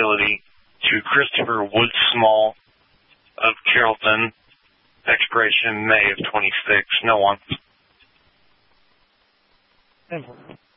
utility to Christopher Woodsmall of Carrollton, expiration May of 26. No one.